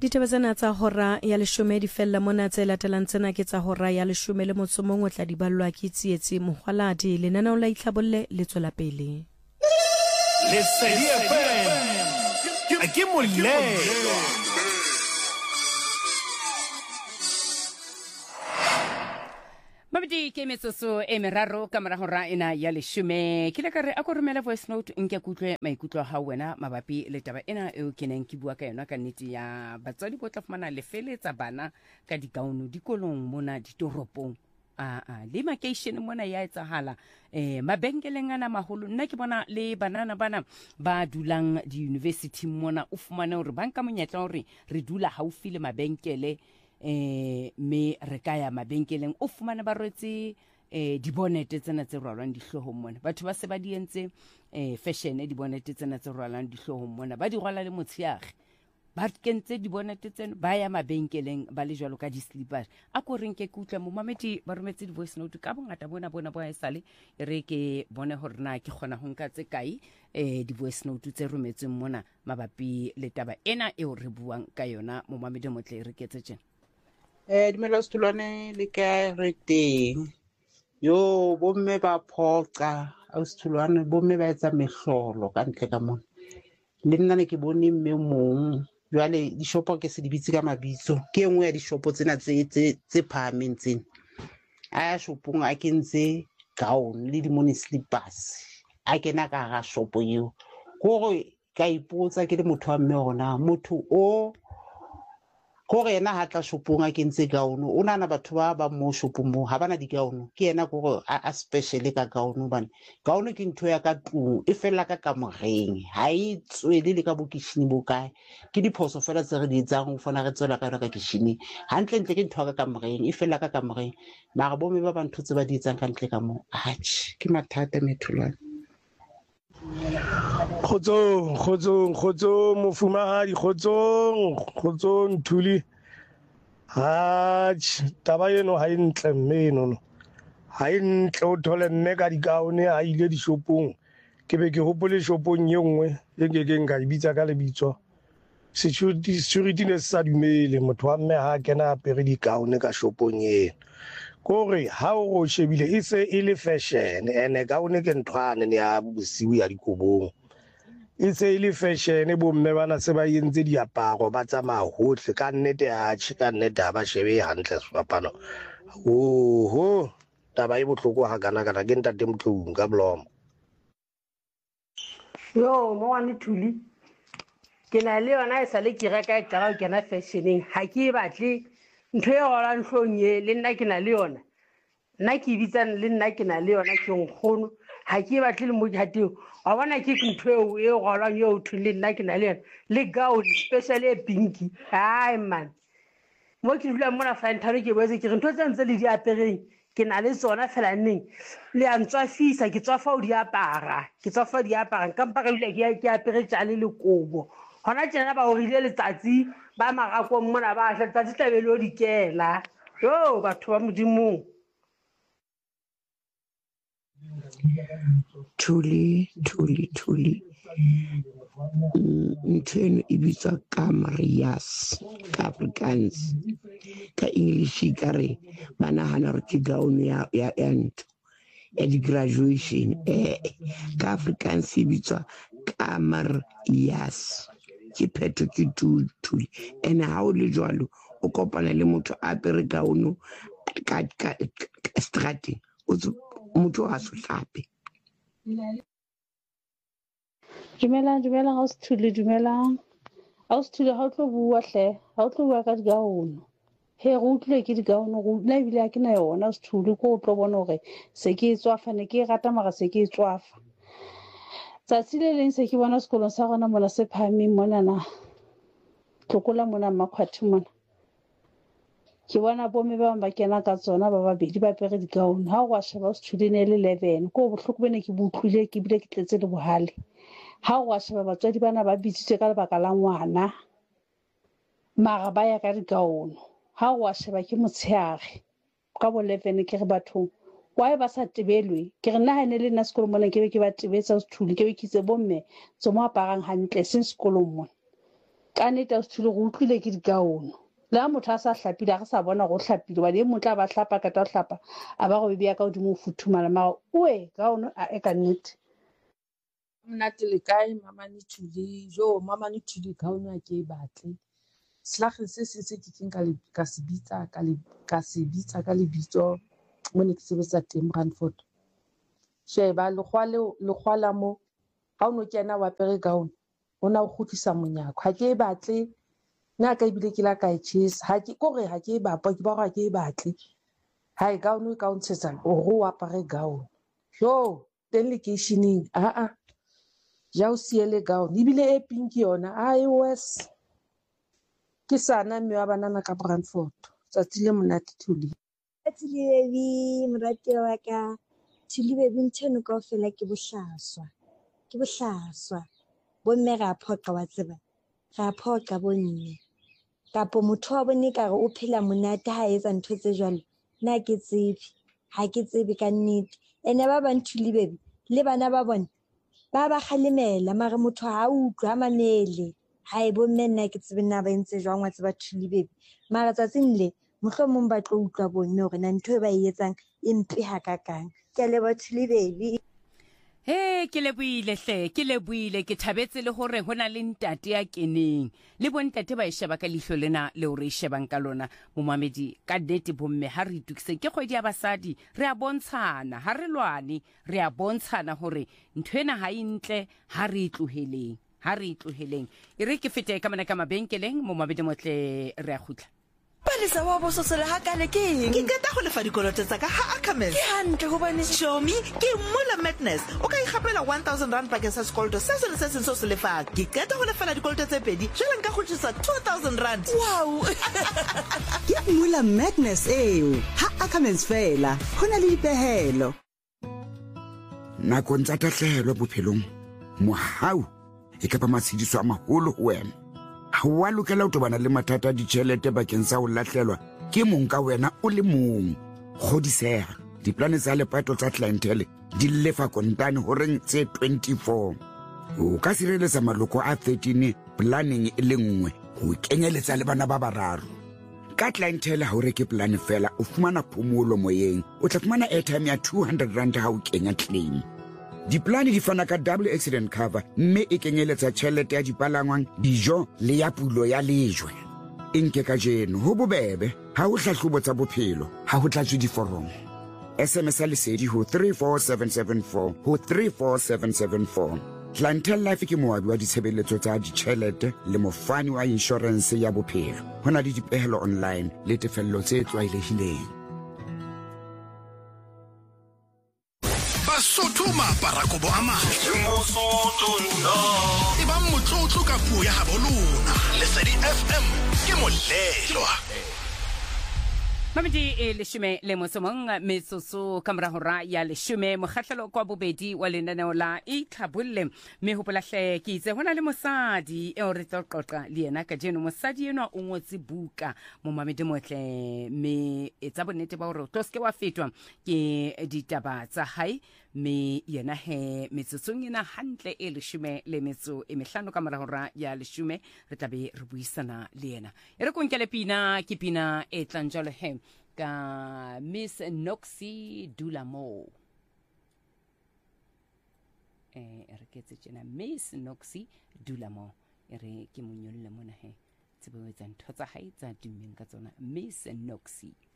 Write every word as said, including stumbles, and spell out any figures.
Ditaba tsena tsa hora ya leshome di fella mona tse latelang tsena ke tsa hora ya leshome le motso mongwe tla di ballwa ke tsietsi mohwaladi lenaneo la itlhabolle le tswela pele. Lesedi F M ke molelo. Mabedi ke metsotso e meraro ka mora hora ena ya leshome ke le ka re a go romela voice note nke kutlwe maikutlo a hao wena mabapi le taba ena eo ke neng ke bua ka yona ka nnete ya batswadi bo tla fumana lefeletsa bana ka dikaono dikolong mona ditoropong a a le makeishene mona ya etsahala eh mabenkeleng ana maholo nna ke bona le banana bana ba dulang di university mona o fumane hore banka monyetla hore re dula haufi le mabenkele eh me re ka ya mabenkeleng o fumana ba rwetse eh dibonete tsena tse rwalwang dihlohong mona batho ba se ba di entse eh fashion dibonete tsena tse rwalwang dihlohong mona ba di rwala le motshiage ba kentse dibonete tsena ba ya mabenkeleng ba le jwalo ka di slippers a ko reng ke kutlwa mo mamedi ba rometse di voice note ka bongata bona bona ba esale re ke bone hore na ke khona ho nka tse kai eh di voice note tse rometseng mona mabapi le taba ena e o re buang ka yona mo mamedi motle re ketse tsena. Eh dimela stulwane le ka re teng yo bomme ba phoqa a stulwane bomme ba etsa mehlolo ka ntle ka mona le nna ne ke bone mme mong jwale di shopo ke se di bitse ka mabitso ke engwe ya di shopo tsena tse tse tse phahameng tsena a shopong a kentse gown le di money slippers a kena ka ga shopo eo gore ka ipotsa ke le motho wa mme ona motho o gore ena ha tla shopong a kentse gown o nana batho ba ba mo shopong mo ha bana di gown ke ena gore a special ka gown bana gown ke ntho ya ka tlung e fela ka kamoreng ha e tswele le ka bokishini bo kae ke diphoso fela tse re di etsang go fana re tswela ka ka kishini hantle ntle ke ntho ka kamoreng e fela ka kamoreng mara bo me ba bantho tse ba di etsang ka ntle ka mo atch ke mathata methulwane Khotsong khotsong khotsong mofumahadi khotsong khotsong Thuli ha taba eno ha intle mmeno no ha intle o thole mme ka dikaone a ile di shopong ke be ke hopole shopong ye nngwe ye ke ke nka ibitsa ka lebitso security security ne sa dumele motho wa mme ha kena apere dikaone ka shopong eno kore ha o shebile e se e le fashion ene ka one ke nthwane ne ya bosiu ya dikobong e se e le fashion bo mme bana se ba yentse diaparo ba tsamaya hohle ka nnete ha tshi ka nnete ba shebe hantle swapano oho taba e botlhoko ha kana kana ke ntate motlong ka blomo yo mo wane Thuli ke na le yona e sale ke reka e tla go kena fashioneng ha ke e batle ntho e golang hlong ye le nna ke na le yona nna ke bitsana le nna ke na le yona ke nkgono ha ke batle le mo jateng wa bona ke ntho eo e golang yo thu le nna ke na le yona le gown special e pinky hai man mo ke dula mona fantaro ke boetse ke re ntho tse ntse le di apereng ke na le tsona fela nneng le a ntswafisa ke tswafa o di apara ke tswafa di apara ka mpa ka dula ke ke apere tjale le kobo hona tjena ba o rile letsatsi ba magakong mona ba hla letsatsi tla be le o dikela yo batho ba modimong Thuli Thuli Thuli nteno e bitswa ka Marias ka Afrikaans ka English ka re ba nahana re ke gown ya ya ntho ya di graduation eh ka Afrikaans e bitswa ka Marias ke phetho ke Thuli ene ha o le jwalo o kopana le motho a apere gown ka ka strating o motho a se hlape Dumelang dumelang ha o Thuli dumelang ha o Thuli ha o tlo bua hle ha o tlo bua ka digaono he go utlwe ke digaono go nna ebile a ke na yona o Thuli ko o tlo bona hore se ke tswafa ne ke rata mara se ke tswafa tsatsi le leng se ke bona sekolong sa gona mona se phameng mona na tlokola mona makhwathi mona ke bona bomme ba ba kena ka tsona ba babedi ba pere digaono ha go sheba o Thuli ne le eleven ko bohloko bene ke butlwile ke bile ke tletse le bohale ha go sheba batswadi bana ba bitsitse ka lebaka la ngwana mara ba ya ka digaono ha go sheba ke motsheare ka bo eleven ke re batho why ba sa tebelwe ke re nna ha ne le nna sekolo mona ke be ke ba tebetsa o Thuli ke be ke itse bomme tso mo aparang hantle se sekolong mona ka nnete ausi Thuli go utlwile ke dikaono le ha motho a sa hlapile a re sa bona go hlapile wa le motho a ba hlapa ka ta hlapa a ba go bebea ka godimo futhumala ma oe gaono a e ka nnete Mnate le kae Mamane Thuli jo Mamane Thuli gaono ke e batle slageng se se se ke ka le ka se bitsa ka le ka se bitsa ka le bitso mo ne ke sebetsa teng Brandfort sheba le khwale le khwala mo gaono kena wa pere gaono ona o khutlisa monyako ha ke e batle nna ka ibile ke la ka e chisa ha ke kore ha ke e bapa ke ba ga ke e batle ha e gaono ka o ntshetsa o go apare gaono jo teng lekeišeneng a a ja o siele gaono ibile e pink yona a e wes ke sana mme wa banana ka Brandfort tsatsi le monate Thuli Thuli baby morate wa ka Thuli baby ntsheno ka ofela ke bohlaswa ke bohlaswa bomme ga phoqa wa tseba ga phoqa bonne kapo motho wa bone ka re o phela monate ha etsa ntho tse jwalo nna ke tsebe ha ke tsebe ka nnete ene ba bang Thuli baby le bana ba bone ba ba khalemela mare motho ha utlwa mamele ha e bomme nna ke tsebe nna ba entse jwang wa tseba Thuli baby mara tsatsing le mohlomong ba tlo utlwa bonne hore na ntho e ba e etsang e mpe ha kakang ke le ba Thuli baby He ke leboile hle ke leboile ke thabetse le hore hona le ntate ya keneng le bontate ba e sheba ka lihlo lena le o re shebang ka lona momamedi ka nnete bomme ha re itukise ke kgwedi ya basadi re a bontshana ha re lwane re a bontshana hore nthwena ha intle ha re itloheleng ha re itloheleng e re ke fete ka mana ka mabenkeleng momamedi motle re a khutla Palesa wa boso sele ha kale ke eng? Ke keta go lefa dikoloto tsa ka ha Ackermans. Ke hantle go bane Shomi ke mola madness. O ka igapela one thousand rand bakeng sa sekoloto se se se se so se lefa. Ke keta go lefa dikoloto tse pedi. Jela nka go tshisa two thousand rand. Wow. Ke mola madness eo. Ha Ackermans fela. Hona le dipehelo. Nakong tsa tahlehelo bophelong. Mohau e ka ba matshidiso a maholo ho wena. Ha wa lokela ho tobana le mathata a ditjhelete bakeng sa ho lahlelwa ke mong ka wena o le mong. Kgodiseha diplane tsa lepato tsa clientele di lefa kontane horeng tse twenty-four. O ka sireletsa maloko a thirteen planning e le nngwe ho kenyeletsa le bana ba bararo. Ka clientele ha o reke plan fela o fumana phomolo moyeng. O tla fumana airtime ya two hundred rand ha o kenya claim. Diplane di fana ka double accident cover mme e kenyeletsa tjhelete ya dipalangwang dijo le ya pulo ya lejwe. Inke ka jeno ho bobebe ha o hlahlobo tsa bophelo ha ho tlatswe diforomo. S M S a lesedi ho three four seven seven four ho three four seven seven four. Clientele Life ke moabi wa ditshebeletso tsa ditjhelete le mofani wa insurance ya bophelo. Hona le dipehelo online le tefello tse tlwaelehileng. Basotho maparakobo a matle e bang motlotlo ka puo ya habo lona Lesedi F M ke molelwa Mamedi e leshome le mosomong metsotso ka mora hora ya leshome mokgahlelo kwa bobedi wa lenaneo la Itlhabolle mme ho polahle ke itse hona le mosadi e o re tloqoqa le yena ka jeno mosadi enwa o ngotse buka mo Mamedi motle me etsa bonnete ba hore o tloske wa fetwa ke ditaba tsa hae me yena he metsotsong ena hantle e leshome le metso e mehlano ka mora hora ya leshome re tlabe re buisana le yena e re konkele pina ke pina e tlang jalo he ka Miss Noxy Dulamo eh re ke tsena Miss Noxy Dulamo e re ke monyolle mona he tsebo tsa ntho tsa hae tsa dumeng ka tsona Miss Noxy